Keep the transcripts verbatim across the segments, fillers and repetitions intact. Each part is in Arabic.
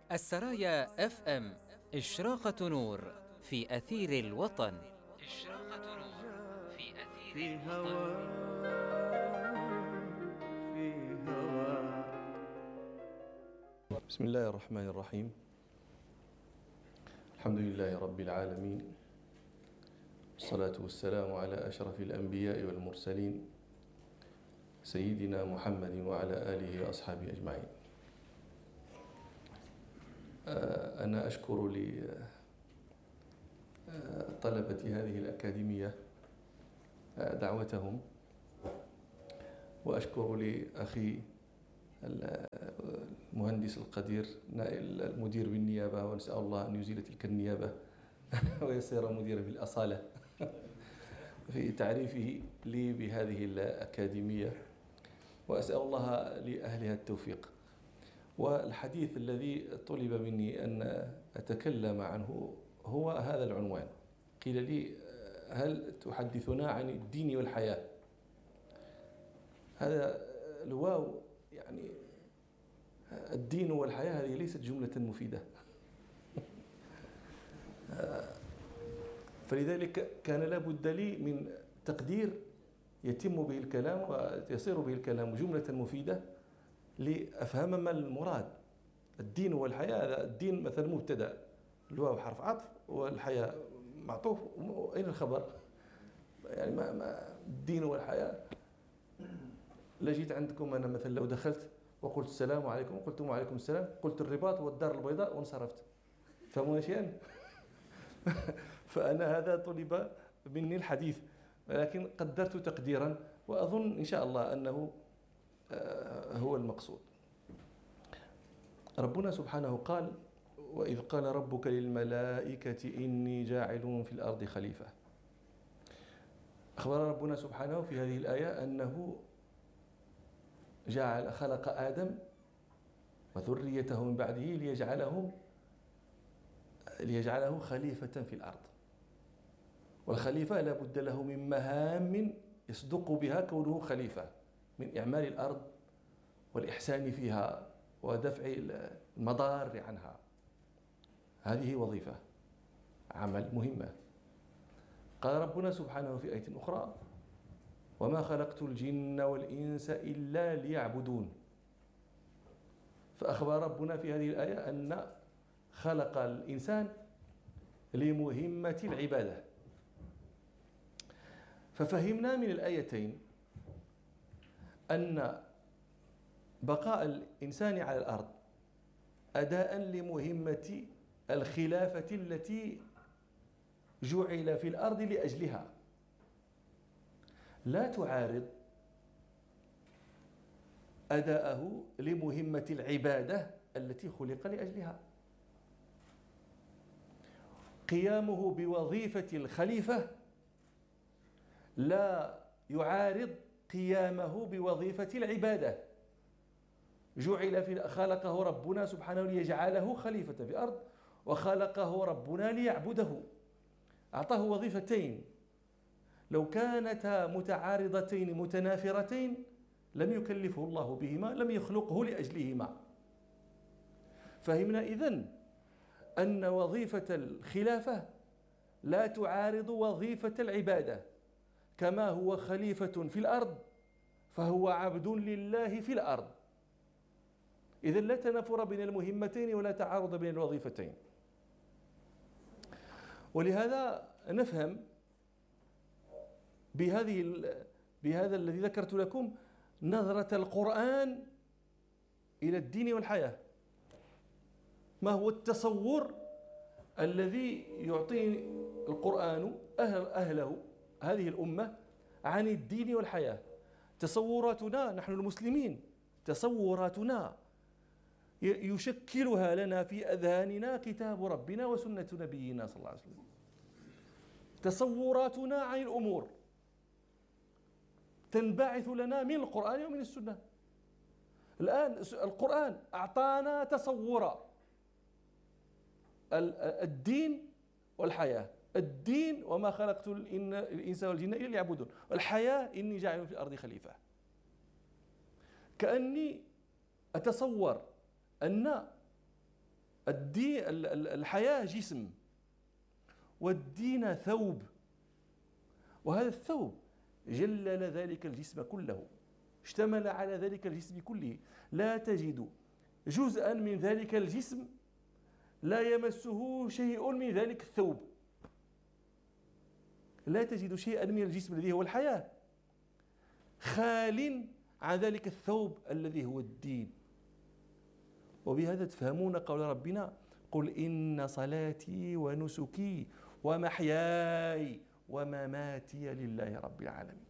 السرايا اف ام، إشراقة نور في أثير الوطن. إشراقة نور في أثير في الوطن. هوا في هوا. بسم الله الرحمن الرحيم. الحمد لله رب العالمين، والصلاة والسلام على أشرف الأنبياء والمرسلين سيدنا محمد وعلى آله وأصحابه أجمعين. أنا أشكر لطلبة هذه الأكاديمية دعوتهم، وأشكر لأخي المهندس القدير نائل المدير بالنيابة، ونسأل الله أن يزيل تلك النيابة ويصير مدير بالأصالة في تعريفه لي بهذه الأكاديمية، وأسأل الله لأهلها التوفيق. والحديث الذي طلب مني أن أتكلم عنه هو هذا العنوان. قيل لي: هل تحدثنا عن الدين والحياة؟ هذا الواو يعني الدين والحياة هذه ليست جملة مفيدة، فلذلك كان لابد لي من تقدير يتم به الكلام ويصير به الكلام جملة مفيدة لأفهم ما المراد. الدين والحياة، هذا الدين مثلا مبتدأ، الواو حرف عطف والحياة معطوف، أين الخبر؟ يعني ما, ما الدين والحياة. لجيت عندكم أنا مثلا لو دخلت وقلت السلام عليكم وقلتم وعليكم السلام، قلت الرباط والدار البيضاء وانصرفت، فهمون شيئا؟ فأنا هذا طلب مني الحديث، ولكن قدرت تقديرا وأظن إن شاء الله أنه هو المقصود. ربنا سبحانه قال: وإذ قال ربك للملائكة إني جاعل في الأرض خليفة. أخبر ربنا سبحانه في هذه الآية أنه جعل خلق آدم وذريته من بعده ليجعلهم ليجعله خليفة في الأرض. والخليفة لا بد له من مهام يصدق بها كونه خليفة، من إعمال الأرض والإحسان فيها ودفع المضار عنها. هذه وظيفة، عمل مهمة. قال ربنا سبحانه في آية أخرى: وما خلقت الجن والإنس إلا ليعبدون. فأخبر ربنا في هذه الآية أن خلق الإنسان لمهمة العبادة. ففهمنا من الآيتين أن بقاء الإنسان على الأرض أداء لمهمة الخلافة التي جعل في الأرض لأجلها، لا تعارض أداءه لمهمة العبادة التي خلق لأجلها. قيامه بوظيفة الخليفة لا يعارض قيامه بوظيفة العبادة. جعل في خلقه ربنا سبحانه ليجعله خليفة في الأرض، وخلقه ربنا ليعبده. أعطاه وظيفتين، لو كانتا متعارضتين متنافرتين لم يكلفه الله بهما، لم يخلقه لأجلهما. فهمنا إذن أن وظيفة الخلافة لا تعارض وظيفة العبادة، كما هو خليفة في الأرض فهو عبد لله في الأرض. إذن لا تنافر بين المهمتين ولا تعارض بين الوظيفتين. ولهذا نفهم بهذه بهذا الذي ذكرت لكم نظرة القرآن إلى الدين والحياة. ما هو التصور الذي يعطي القرآن أهل أهله هذه الأمة عن الدين والحياة؟ تصوراتنا نحن المسلمين، تصوراتنا يشكلها لنا في أذهاننا كتاب ربنا وسنة نبينا صلى الله عليه وسلم. تصوراتنا عن الأمور تنبعث لنا من القرآن ومن السنة. الآن القرآن أعطانا تصورا: الدين والحياة. الدين: وما خلقت الإنس والجن إلا ليعبدون. والحياة: إني جاعل في الأرض خليفة. كأني أتصور أن الدين الحياة جسم، والدين ثوب، وهذا الثوب جلل ذلك الجسم كله، اشتمل على ذلك الجسم كله. لا تجد جزءا من ذلك الجسم لا يمسه شيء من ذلك الثوب. لا تجد شيئا من الجسم الذي هو الحياة خال عن ذلك الثوب الذي هو الدين. وبهذا تفهمون قول ربنا: قل إن صلاتي ونسكي ومحياي ومماتي لله رب العالمين.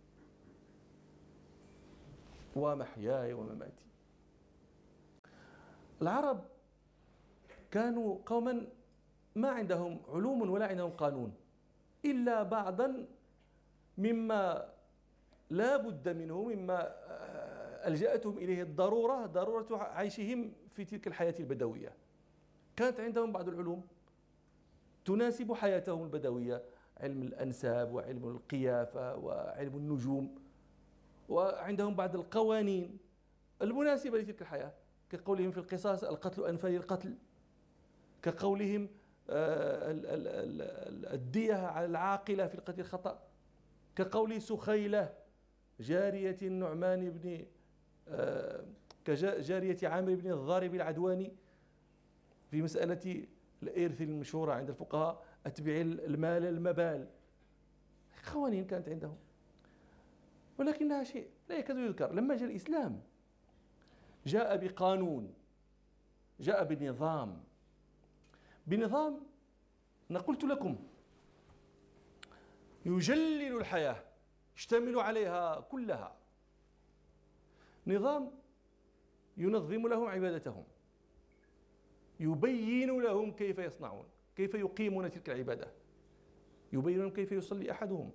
ومحياي ومماتي. العرب كانوا قوما ما عندهم علوم ولا عندهم قانون إلا بعضا مما لا بد منه، مما ألجأتهم إليه الضرورة، ضرورة عيشهم في تلك الحياة البدوية. كانت عندهم بعض العلوم تناسب حياتهم البدوية، علم الأنساب وعلم القيافة وعلم النجوم، وعندهم بعض القوانين المناسبة لتلك الحياة، كقولهم في القصاص: القتل أنفى للقتل، كقولهم الدية على العاقلة في القتل الخطأ، كقول سخيلة جارية النعمان بن كجارية عامر بن الضارب العدواني في مسألة الإرث المشهورة عند الفقهاء: أتبع المال المبال. قوانين كانت عندهم، ولكنها شيء لا يكاد يذكر. لما جاء الإسلام جاء بقانون، جاء بنظام، بنظام أنا قلت لكم يجلل الحياة، يشتمل عليها كلها. نظام ينظم لهم عبادتهم، يبين لهم كيف يصنعون، كيف يقيمون تلك العبادة، يبين لهم كيف يصلي أحدهم،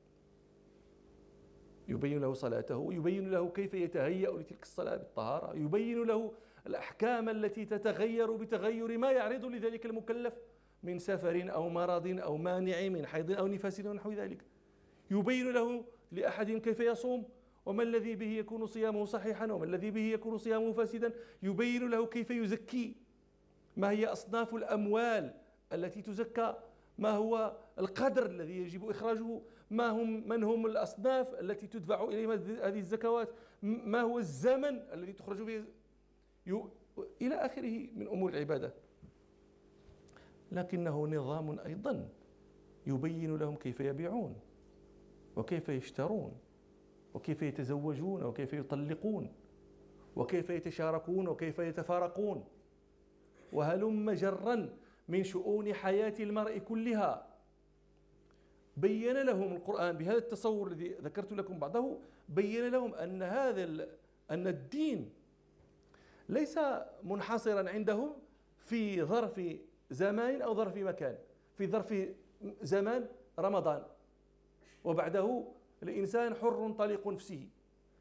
يبين له صلاته، يبين له كيف يتهيأ لتلك الصلاة بالطهارة، يبين له الأحكام التي تتغير بتغير ما يعرض لذلك المكلف من سفر أو مرض أو مانع من حيض أو نفاس ونحو ذلك. يبين له لأحد كيف يصوم، وما الذي به يكون صيامه صحيحا وما الذي به يكون صيامه فاسدا. يبين له كيف يزكي، ما هي أصناف الأموال التي تزكى، ما هو القدر الذي يجب إخراجه، ما هم من هم الأصناف التي تدفع إليهم هذه الزكوات، ما هو الزمن الذي تخرج فيه، إلى آخره من أمور العبادة. لكنه نظام أيضا يبين لهم كيف يبيعون وكيف يشترون وكيف يتزوجون وكيف يطلقون وكيف يتشاركون وكيف يتفارقون، وهلم جرا من شؤون حياة المرء كلها. بين لهم القرآن بهذا التصور الذي ذكرت لكم بعضه، بين لهم أن هذا أن الدين ليس منحصرا عندهم في ظرف زمان أو ظرف مكان. في ظرف زمان رمضان، وبعده الإنسان حر طليق نفسه،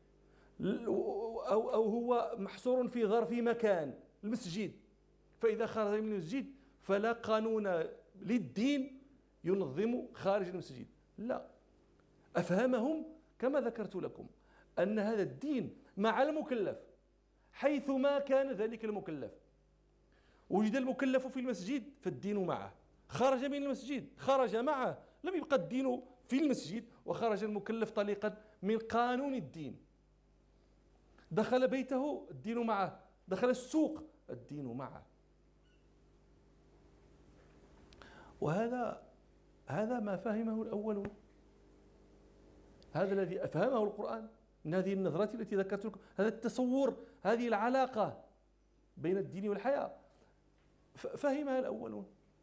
أو أو هو محصور في ظرف مكان المسجد، فإذا خرج من المسجد فلا قانون للدين ينظم خارج المسجد. لا، أفهمهم كما ذكرت لكم أن هذا الدين مع المكلف حيثما كان ذلك المكلف. وجد المكلف في المسجد فالدين معه، خرج من المسجد خرج معه، لم يبقى الدين في المسجد وخرج المكلف طليقا من قانون الدين. دخل بيته الدين معه، دخل السوق الدين معه. وهذا هذا ما فهمه الأولون، هذا الذي أفهمه القرآن من هذه النظرات التي ذكرت لكم، هذا التصور، هذه العلاقة بين الدين والحياة فهمها الأولون.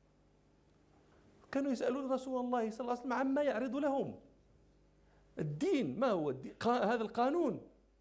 كانوا يسألون رسول الله صلى الله عليه وسلم عما يعرض لهم الدين. ما هو الدين؟ هذا القانون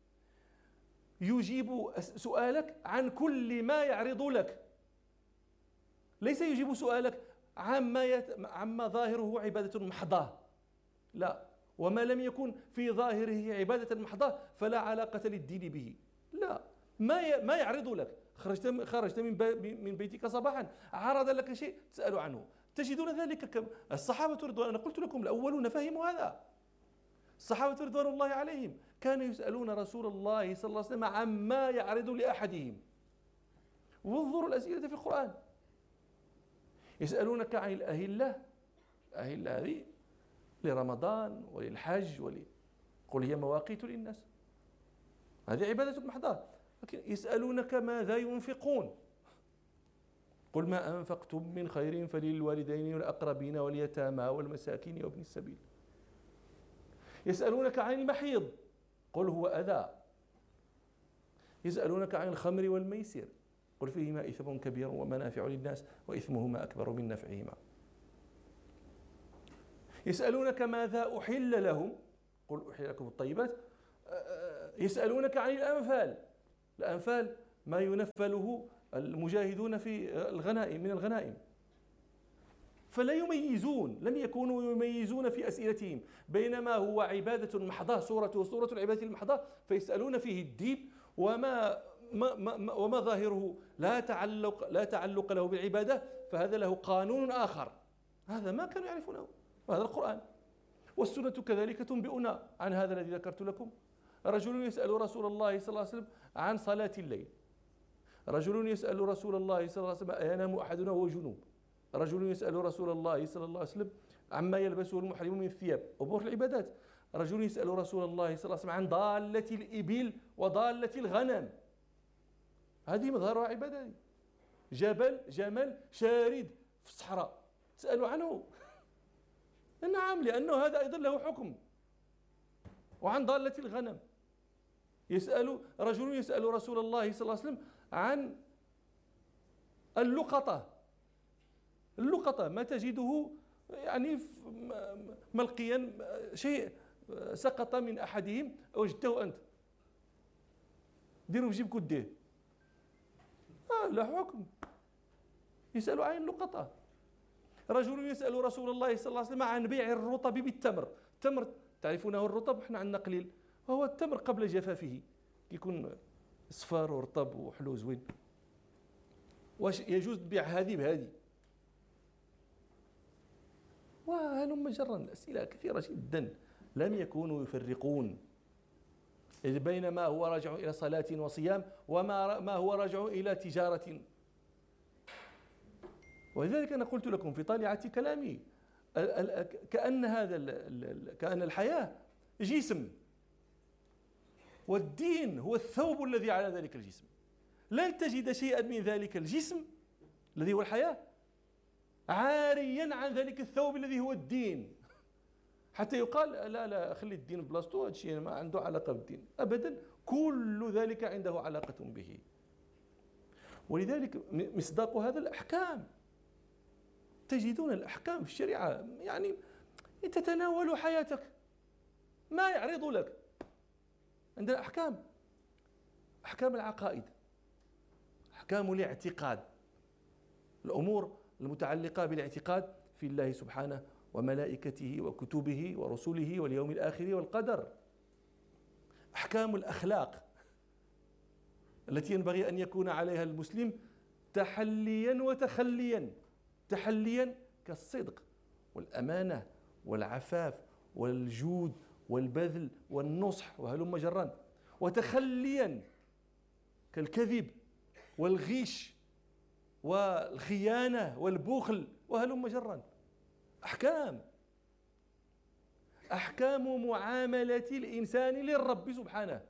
يجيب سؤالك عن كل ما يعرض لك، ليس يجيب سؤالك عما يت... عما ظاهره عبادة محضة، لا، وما لم يكن في ظاهره عبادة محضة فلا علاقة للدين به. لا، ما ي... ما يعرض لك، خرجت خرجت من بي... من بيتك صباحا، عرض لك شيء تسأل عنه، تجدون ذلك كم الصحابة رضوان، أنا قلت لكم الأولون فهموا هذا. الصحابة رضوان الله عليهم كانوا يسألون رسول الله صلى الله عليه وسلم عما يعرض لأحدهم. وانظروا الأسئلة في القرآن، يسألونك عن الأهلة. الأهلة هذه لرمضان وللحج ول... قل هي مواقيت للناس، هذه عبادة محضة. لكن يسألونك ماذا ينفقون، قل ما أنفقتم من خير فللوالدين والأقربين واليتامى والمساكين وابن السبيل. يسألونك عن المحيض، قل هو أذى. يسألونك عن الخمر والميسر، قل فيهما إثم كبير ومنافع للناس وإثمهما أكبر من نفعهما. يسألونك ماذا أحل لهم، قل أحل لكم الطيبات. يسألونك عن الأنفال. الأنفال ما ينفله المجاهدون في الغنائم من الغنائم، فلا يميزون، لم يكونوا يميزون في أسئلتهم، بينما هو عبادة محضة، صورته صورة العبادة المحضة، فيسألون فيه الدين وما ما ما وما ظاهره لا تعلق لا تعلق له بالعبادة، فهذا له قانون آخر، هذا ما كانوا يعرفونه، وهذا القرآن والسنة كذلك تنبئنا عن هذا الذي ذكرت لكم. رجل يسأل رسول الله صلى الله عليه وسلم عن صلاة الليل، رجل يسأل رسول الله صلى الله عليه وسلم أينام أحدنا وهو جنوب، رجل يسأل رسول الله صلى الله عليه وسلم عما يلبسه المحرم من الثياب، أمور العبادات. رجل يسأل رسول الله صلى الله عليه وسلم عن ضالة الإبل وضالة الغنم، هذه مظهرها عبادة. جبل جمل شارد في الصحراء تسألوا عنه، نعم، لأنه هذا أيضا له حكم. وعن ضالة الغنم يسأل رجل يسأل رسول الله صلى الله عليه وسلم عن اللقطة. اللقطة ما تجده يعني ملقيا شيء سقط من أحدهم وجدته أنت، ديروا في جيبك وديه، آه لا حكم. يسأل عن اللقطة. رجل يسأل رسول الله صلى الله عليه وسلم عن بيع الرطب بالتمر. التمر تعرفونه الرطب، احنا عندنا قليل، وهو التمر قبل جفافه يكون صفار ورطب وحلو زوين، واش يجوز تبيع هذه بهذه؟ وهلم جرا أسئلة كثيرة جدا لم يكونوا يفرقون بين ما هو راجع إلى صلاة وصيام وما ما هو راجع إلى تجارة. ولذلك أنا قلت لكم في طالعة كلامي كأن هذا كأن الحياة جسم، والدين هو الثوب الذي على ذلك الجسم. لن تجد شيئا من ذلك الجسم الذي هو الحياة عاريا عن ذلك الثوب الذي هو الدين، حتى يقال لا لا خلي الدين بلاصتو، هذا الشيء ما عنده علاقة بالدين أبدا، كل ذلك عنده علاقة به. ولذلك مصداق هذا الأحكام، تجدون الأحكام في الشريعة يعني تتناول حياتك، ما يعرض لك. عندنا أحكام، أحكام العقائد، أحكام الاعتقاد، الأمور المتعلقة بالاعتقاد في الله سبحانه وملائكته وكتبه ورسله واليوم الآخر والقدر. أحكام الأخلاق التي ينبغي أن يكون عليها المسلم تحليا وتخليا. تحليا كالصدق والأمانة والعفاف والجود والبذل والنصح وهلم جرا، وتخليا كالكذب والغش والخيانة والبخل وهلم جرا. أحكام أحكام معاملة الإنسان للرب سبحانه،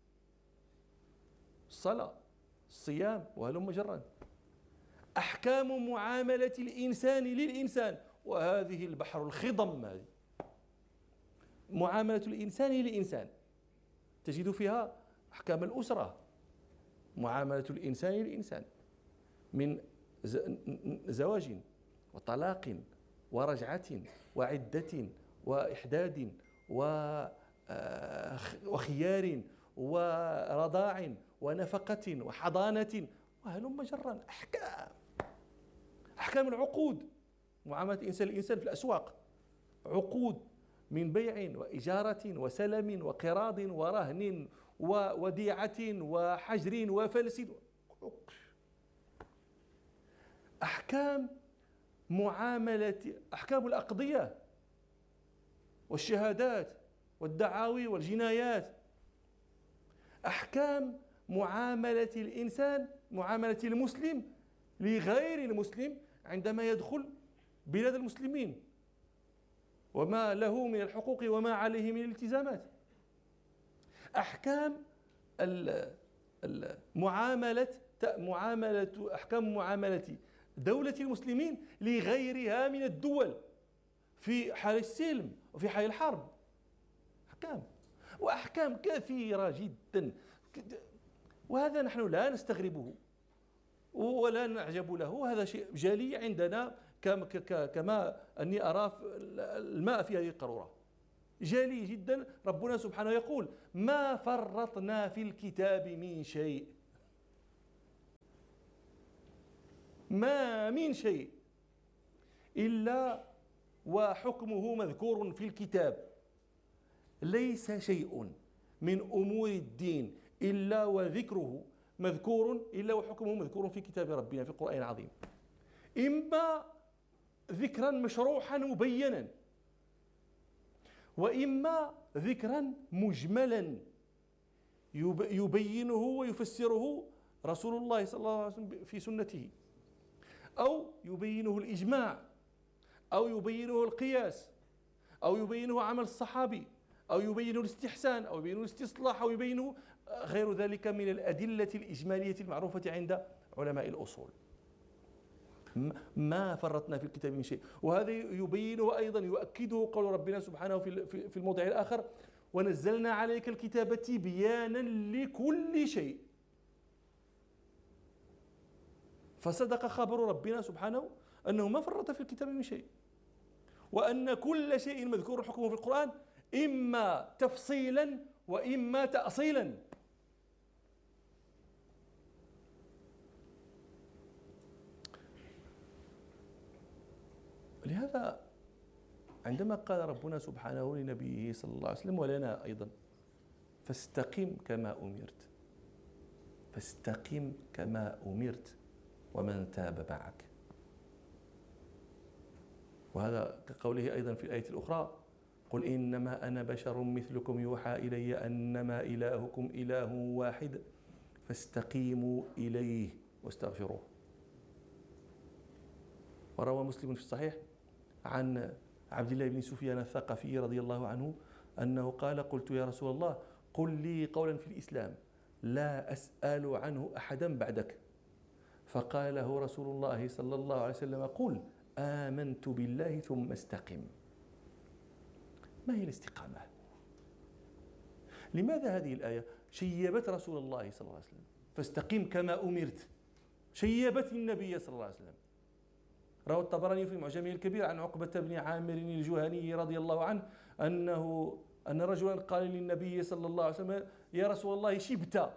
الصلاة الصيام وهلم جرا. أحكام معاملة الإنسان للإنسان، وهذه البحر الخضم، هذه معاملة الإنسان للإنسان تجد فيها أحكام الأسرة، معاملة الإنسان للإنسان من زواج وطلاق ورجعة وعدة وإحداد وخيار ورضاع ونفقة وحضانة وهلم جرا. أحكام أحكام العقود، معاملة الإنسان للإنسان في الأسواق، عقود من بيع وإجارة وسلم وقراض ورهن ووديعة وحجر وفلس. أحكام معاملة أحكام الأقضية والشهادات والدعاوي والجنايات. أحكام معاملة الإنسان، معاملة المسلم لغير المسلم عندما يدخل بلاد المسلمين، وما له من الحقوق وما عليه من الالتزامات. أحكام المعاملة معاملة أحكام معاملة دولة المسلمين لغيرها من الدول في حال السلم وفي حال الحرب، أحكام وأحكام كثيرة جدا، وهذا نحن لا نستغربه ولا نعجب له، هذا شيء جلي عندنا كما أني أرى الماء في هذه القارورة، جلي جدا. ربنا سبحانه يقول ما فرطنا في الكتاب من شيء، ما من شيء إلا وحكمه مذكور في الكتاب. ليس شيء من أمور الدين إلا وذكره مذكور إلا وحكمه مذكور في كتاب ربنا في القرآن العظيم، إما ذكرا مشروحا مبينا، وإما ذكرا مجملا يبينه ويفسره رسول الله صلى الله عليه وسلم في سنته، أو يبينه الإجماع، أو يبينه القياس، أو يبينه عمل الصحابي، أو يبينه الاستحسان، أو يبينه الاستصلاح، أو يبينه غير ذلك من الأدلة الإجمالية المعروفة عند علماء الأصول. ما فرطنا في الكتاب من شيء. وهذا يبينه أيضا يؤكده قول ربنا سبحانه في الموضع الآخر ونزلنا عليك الكتاب تبيانا لكل شيء. فصدق خبر ربنا سبحانه أنه ما فرط في الكتاب من شيء، وأن كل شيء مذكور حكمه في القرآن إما تفصيلا وإما تأصيلا. لهذا عندما قال ربنا سبحانه لنبيه صلى الله عليه وسلم ولنا أيضا فاستقم كما أمرت، فاستقم كما أمرت ومن تاب معك. وهذا كقوله أيضا في الآية الأخرى قل إنما أنا بشر مثلكم يوحى إلي أنما إلهكم إله واحد فاستقيموا إليه واستغفروه. وروى مسلم في الصحيح عن عبد الله بن سفيان الثقفي رضي الله عنه أنه قال قلت يا رسول الله قل لي قولا في الإسلام لا أسأل عنه أحدا بعدك، فقال له رسول الله صلى الله عليه وسلم قل آمنت بالله ثم استقم. ما هي الاستقامة؟ لماذا هذه الآية شيبت رسول الله صلى الله عليه وسلم؟ فاستقم كما أمرت، شيبت النبي صلى الله عليه وسلم. روى الطبراني في معجمه الكبير عن عقبة بن عامر الجهني رضي الله عنه أنه أن رجلا قال للنبي صلى الله عليه وسلم يا رسول الله شبت،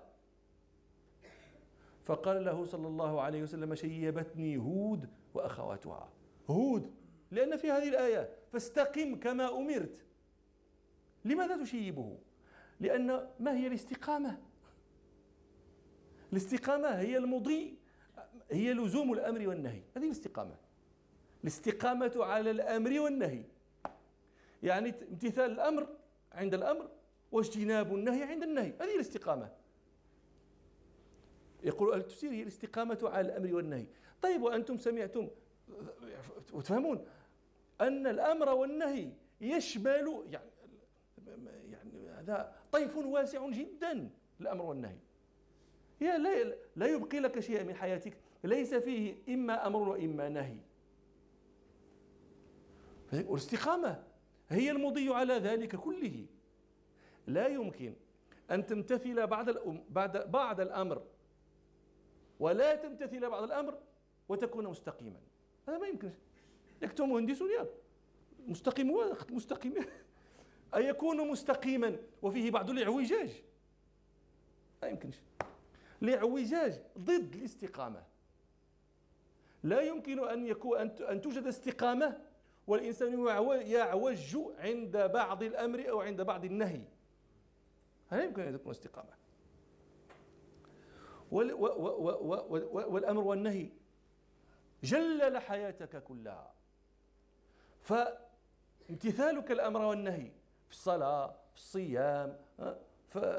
فقال له صلى الله عليه وسلم شيبتني هود وأخواتها. هود لأن في هذه الآية فاستقم كما أمرت. لماذا تشيبه؟ لأن ما هي الاستقامة؟ الاستقامة هي المضي، هي لزوم الأمر والنهي، هذه الاستقامة. الاستقامة على الأمر والنهي يعني امتثال الأمر عند الأمر واجتناب النهي عند النهي، هذه الاستقامة. يقول أهل التفسير هي الاستقامة على الأمر والنهي. طيب وأنتم سمعتم وتفهمون أن الأمر والنهي يشمل يعني يعني هذا طيف واسع جدا، الأمر والنهي هي لا لا يبقي لك شيئا من حياتك ليس فيه إما أمر وإما نهي. والاستقامة هي المضي على ذلك كله. لا يمكن أن تمتثل بعض بعد بعض الأمر ولا تمتثل بعض الأمر وتكون مستقيما، هذا ما يمكن. يكتب مهندس مستقيم مستقيم أن يكون مستقيما وفيه بعض الاعوجاج، لا يمكنش. الاعوجاج ضد الاستقامة. لا يمكن أن يكون أن توجد استقامة والإنسان يعوج عند بعض الأمر أو عند بعض النهي، لا يمكن أن تكون استقامة. والأمر والنهي جلل حياتك كلها، فامتثالك الأمر والنهي في الصلاة في الصيام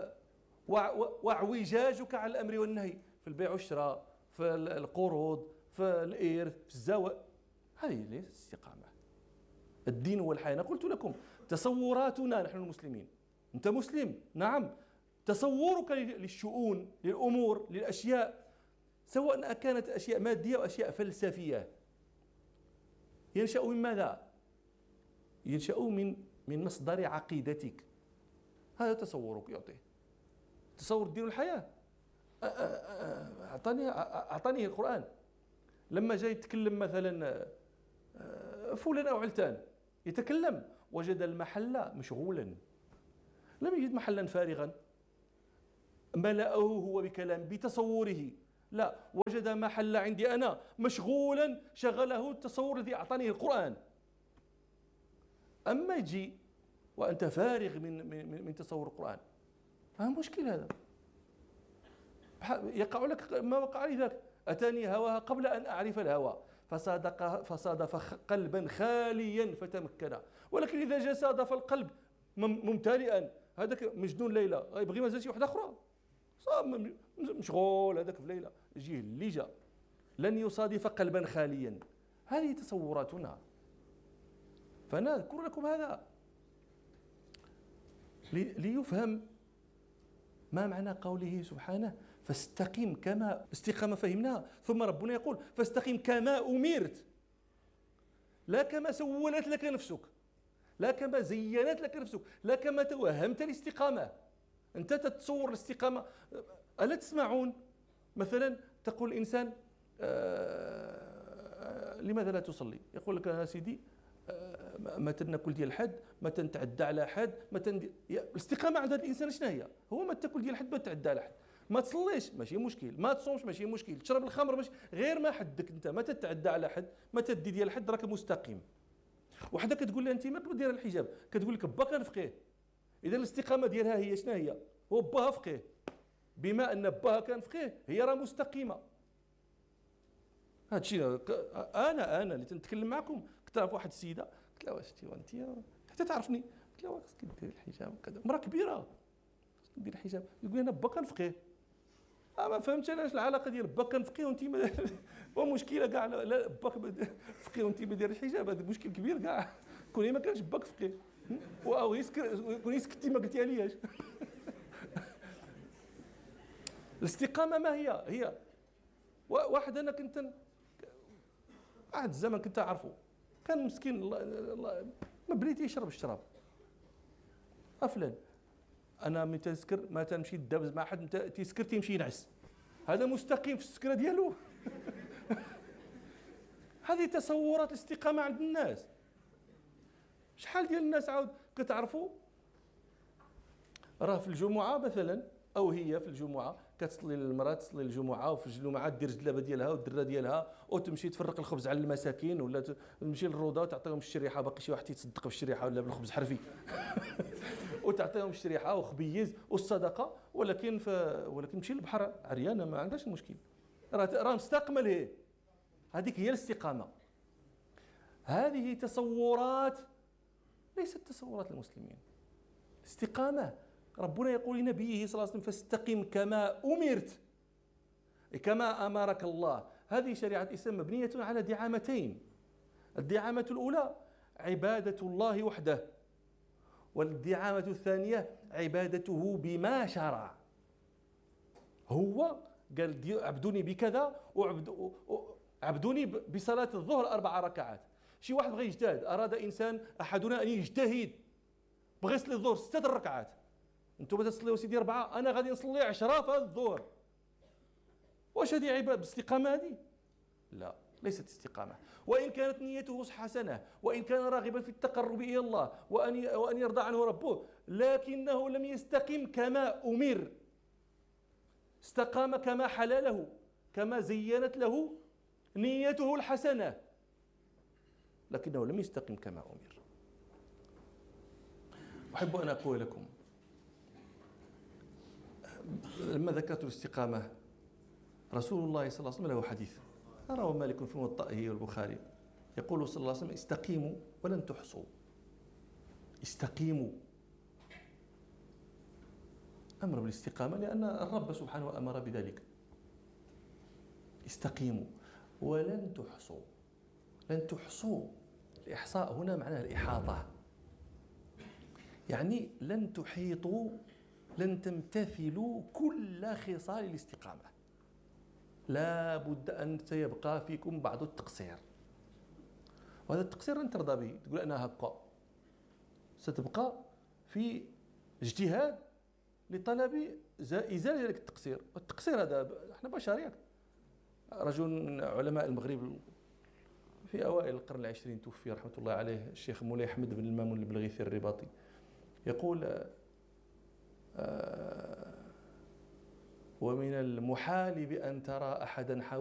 واعوجاجك على الأمر والنهي في البيع والشراء في القروض في الإرث في الزواج. هذه ليست استقامة. الدين هو الحياة. أنا قلت لكم تصوراتنا نحن المسلمين، أنت مسلم نعم، تصورك للشؤون للأمور للأشياء سواء كانت أشياء مادية أو أشياء فلسفية ينشأ من ماذا؟ ينشأ من من مصدر عقيدتك. هذا تصورك يعطيه تصور الدين والحياة. أعطاني أعطاني القرآن لما جاي يتكلم مثلا فلان أو علتان يتكلم وجد المحل مشغولا، لم يجد محلا فارغا ملأه هو بكلام بتصوره، لا، وجد محل عندي أنا مشغولا شغله التصور الذي أعطاني القرآن. أما يجي وأنت فارغ من من, من تصور القرآن، هذا مشكل. هذا يقع لك ما وقع لي ذاك، أتاني هواها قبل أن أعرف الهوى فصادق فصادف قلبا خاليا فتمكن. ولكن إذا جاء صادف القلب ممتلئا، هذاك مجنون ليلى يبغي مازال شي واحد أخرى مشغول، هذاك في ليلى يجيه اللي جا لن يصادف قلبا خاليا. هذه تصوراتنا. فأنا أذكر لكم هذا ليفهم ما معنى قوله سبحانه فاستقم كما استقامة فهمناها، ثم ربنا يقول فاستقم كما أمرت، لا كما سولت لك نفسك، لا كما زينت لك نفسك، لا كما توهمت الاستقامة. أنت تتصور الاستقامة. ألا تسمعون مثلا تقول الإنسان آه لماذا لا تصلي؟ يقول لك يا سيدي آه متى ناكل ديال الحد، متى نتعدى على حد، متى الاستقامة عند هذا الإنسان شنو هي؟ هو ما تاكل ديال الحد ما تتعدى على حد، ما تصليش ماشي مشكل، ما تصومش ماشي مشكل، تشرب الخمر ماشي، غير ما حدك أنت، ما تتعدى على حد، ما تدي ديال الحد راك مستقيم. وحده كتقول لها أنت ما كدير الحجاب، كتقول لك با كنفقيه. إذا الاستقامة ديالها هي شنو هي؟ هو باها فقيه، بما أن باها كان فقيه هي راه مستقيمة. هذا الشيء أنا أنا اللي تنتكلم معكم كنت نعرف واحد السيدة قلت لها واش أنت حتى تعرفني، قلت لها خاصك دير الحجاب وكذا، مرة كبيرة خاصك دير الحجاب، يقول أنا با كان فقيه. ما فهمتش علاش العلاقة ديال با كان فقيه وأنت هو مشكلة كاع. لا باك فقيه وأنت ما داير الحجاب، هذا مشكل كبير كاع. كوني ما كانش باك فقيه او كوني سكتي ما قلتي علياش. الاستقامة ما هي؟ هي واحد أنا كنت واحد الزمن كنت أعرفه كان مسكين الله الله ما بليتي يشرب الشراب أفلان. أنا من تسكر ما تمشي تدابز مع حد تيسكر تيمشي ينعس، هذا مستقيم في السكرة ديالو. هذه تصورات الاستقامة عند الناس. شحال ديال الناس عاود كتعرفوا راه في الجمعة مثلا أو هي في الجمعة كتصلي المرأة تصلي الجمعة وفي الجمعة دير الجلابة ديالها والدرة ديالها وتمشي تفرق الخبز على المساكين ولا تمشي للروضة وتعطيهم الشريحة، باقي شي واحد يتصدق بالشريحة ولا بالخبز حرفي وتعطيهم الشريحة وخبيز والصدقة. ولكن ف... ولكن تمشي للبحر عريانة ما عندهاش المشكل، راه راه مستقمة ليه. هذيك هي الاستقامة. هذه تصورات ليست تصورات المسلمين. الاستقامة ربنا يقول لنبيه صلى الله عليه وسلم فاستقم كما أمرت، كما أمرك الله. هذه شريعة الإسلام مبنية على دعامتين. الدعامة الأولى عبادة الله وحده، والدعامة الثانية عبادته بما شرع. هو قال عبدوني بكذا وعبدوني بصلاة الظهر أربع ركعات. شي واحد بغى يجتهد، أراد إنسان أحدنا أن يجتهد بغى يصلي الظهر ستة ركعات، أنتم تصليوا سيدي أربعة، أنا غادي نصلي عشرة في الظهر. واش هذه عبادة باستقامة هذه؟ لا، ليست استقامة. وإن كانت نيته حسنة وإن كان راغبا في التقرب إلى الله وأن وأن يرضى عنه ربه، لكنه لم يستقم كما أمر. استقام كما حلاله، كما زينت له نيته الحسنة، لكنه لم يستقم كما أمر. أحب أن أقول لكم لما ذكرت الاستقامة، رسول الله صلى الله عليه وسلم له حديث رواه مالك في موطئه والبخاري، يقول صلى الله عليه وسلم استقيموا ولن تحصوا. استقيموا، أمر بالاستقامة لأن الرب سبحانه أمر بذلك. استقيموا. ولن تحصوا. لن تحصوا، الإحصاء هنا معناه الإحاطة، يعني لن تحيطوا، لن تمتثلوا كل خصال الاستقامة، لا بد أن سيبقى فيكم بعض التقصير، وهذا التقصير لن ترضى به، تقول أنا هكا، ستبقى في اجتهاد لطلب إزالة ذلك التقصير. والتقصير هذا احنا بشر يعني. رجل من علماء المغرب في أوائل القرن العشرين توفي رحمة الله عليه، الشيخ مولاي أحمد بن المامون البلغيثي الرباطي، يقول آه ومن المحال بأن ترى أحدا حول